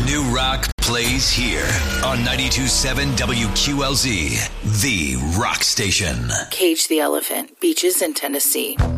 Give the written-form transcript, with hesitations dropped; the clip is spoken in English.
New rock plays here on 92.7 WQLZ, the rock station. Cage the Elephant, Beaches in Tennessee.